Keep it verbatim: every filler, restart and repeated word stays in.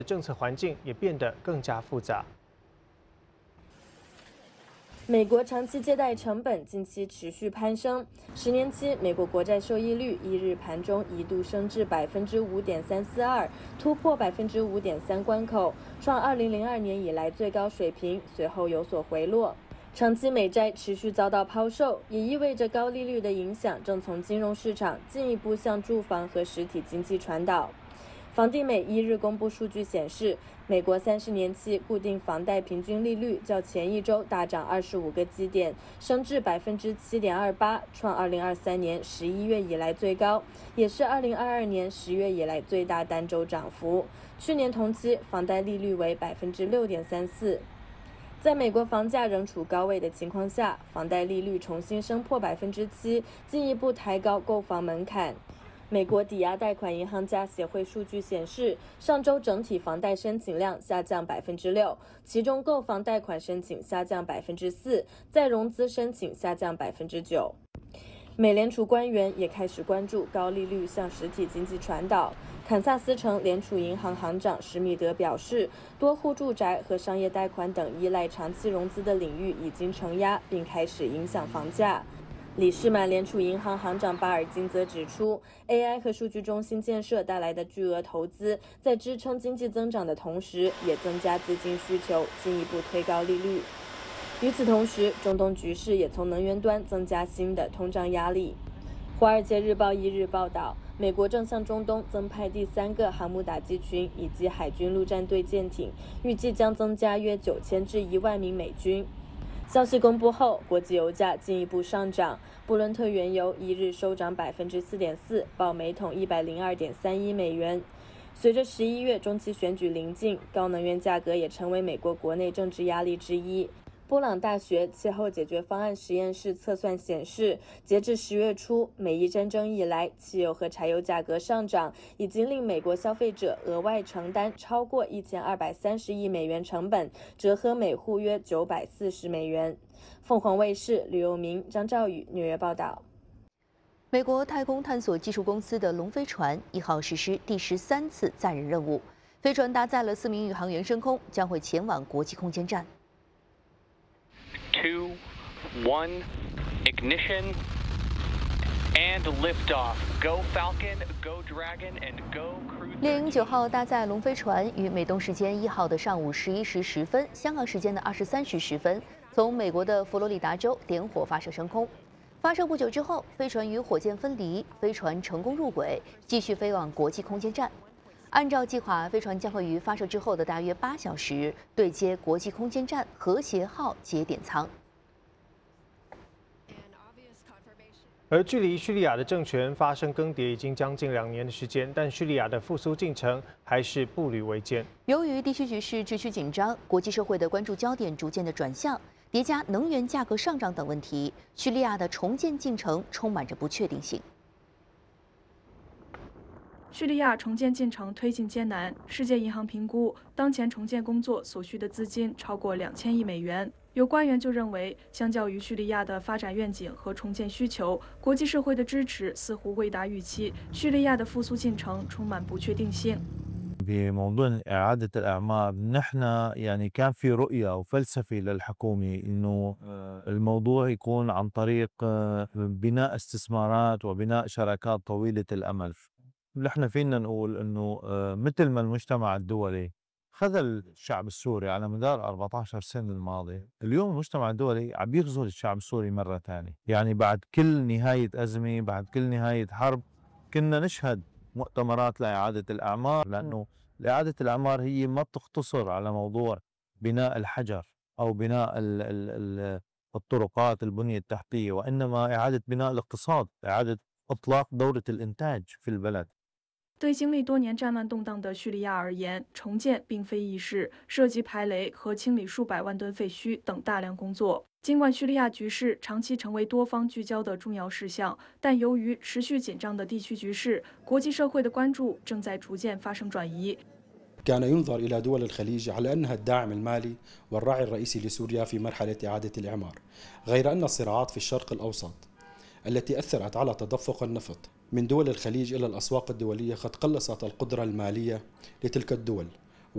政策环境也变得更加复杂。 美国长期借贷成本近期持续攀升，十年期美国国债收益率一日盘中一度升至百分之五点三四二，突破百分之五点三关口，创二零零二年以来最高水平，随后有所回落。长期美债持续遭到抛售，也意味着高利率的影响正从金融市场进一步向住房和实体经济传导。房地美一日公布数据显示，美国三十年期固定房贷平均利率较前一周大涨二十五个基点，升至百分之七点二八，创二零二三年十一月以来最高，也是二零二二年十月以来最大单周涨幅。去年同期房贷利率为百分之六点三四。在美国房价仍处高位的情况下，房贷利率重新升破百分之七，进一步抬高购房门槛。美国抵押贷款银行家协会数据显示，上周整体房贷申请量下降百分之六，其中购房贷款申请下降百分之四，再融资申请下降百分之九。美联储官员也开始关注高利率向实体经济传导。堪萨斯城联储银行行长施密德表示，多户住宅和商业贷款等依赖长期融资的领域已经承压，并开始影响房价。里士满联储银行行长巴尔金则指出 ，A I 和数据中心建设带来的巨额投资，在支撑经济增长的同时，也增加资金需求，进一步推高利率。与此同时，中东局势也从能源端增加新的通胀压力。《华尔街日报》一日报道，美国正向中东增派第三个航母打击群以及海军陆战队舰艇，预计将增加约九千至一万名美军。消息公布后，国际油价进一步上涨，布伦特原油一日收涨百分之四点四，报每桶一百零二点三一美元。随着十一月中期选举临近，高能源价格也成为美国国内政治压力之一。布朗大学气候解决方案实验室测算显示，截至十月初，美伊战争以来，汽油和柴油价格上涨，已经令美国消费者额外承担超过一千二百三十亿美元成本，折合每户约九百四十美元。凤凰卫视吕佑明、张兆宇纽约报道。 美国太空探索技术公司的龙飞船一号实施第十三次载人任务，飞船搭载了四名宇航员升空，将会前往国际空间站。 Two, one, ignition, and liftoff. Go Falcon, go Dragon, and go Crew. 猎鹰九号搭载龙飞船于美东时间一号的上午十一时十分，香港时间的二十三时十分，从美国的佛罗里达州点火发射升空。发射不久之后，飞船与火箭分离，飞船成功入轨，继续飞往国际空间站。按照计划，飞船将会于发射之后的大约八小时对接国际空间站和谐号节点舱。 而距离叙利亚的政权发生更迭已经将近两年的时间，但叙利亚的复苏进程还是步履维艰。 由于地区局势持续紧张，国际社会的关注焦点逐渐的转向，叠加能源价格上涨等问题，叙利亚的重建进程充满着不确定性。 叙利亚重建进程推进艰难，世界银行评估，当前重建工作所需的资金超过两千亿美元。有官员就认为，相较于叙利亚的发展愿景和重建需求，国际社会的支持似乎未达预期，叙利亚的复苏进程充满不确定性。 بموضوع إعادة الأعمار نحن يعني كان في رؤية وفلسفة للحكومة إنه الموضوع يكون عن طريق بناء استثمارات وبناء شراكات طويلة الأمد. نحن فينا نقول إنه مثل ما المجتمع الدولي خذل الشعب السوري على مدار أربعة عشر سنة الماضية، اليوم المجتمع الدولي عم يخذل الشعب السوري مرة ثانية، يعني بعد كل نهاية أزمة بعد كل نهاية حرب كنا نشهد مؤتمرات لإعادة الأعمار، لأنه إعادة الأعمار هي ما بتقتصر على موضوع بناء الحجر أو بناء ال ال ال الطرقات البنية التحتية، وإنما إعادة بناء الاقتصاد، إعادة إطلاق دورة الإنتاج في البلد. 对经历多年战乱动荡的叙利亚而言，重建并非易事，涉及排雷和清理数百万吨废墟等大量工作。尽管叙利亚局势长期成为多方聚焦的重要事项，但由于持续紧张的地区局势，国际社会的关注正在逐渐发生转移。 كان ينظر إلى دول الخليج على أنها الداعم المالي والراعي الرئيسي لسوريا في مرحلة إعادة الإعمار، غير أن الصراعات في الشرق الأوسط التي أثرت على تدفق النفط من دول الخليج إلى الأسواق الدولية قد قلصت القدرة المالية لتلك الدول.